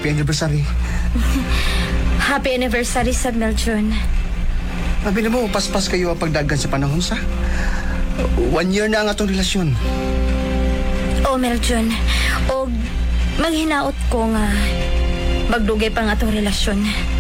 happy anniversary. Happy anniversary sa Meljon. Mabili mo, paspas kayo ang pagdagan sa panahon sa. 1 year na ang atong relasyon. O Meljon, o maghinaot ko nga magdugay pa nga atong relasyon.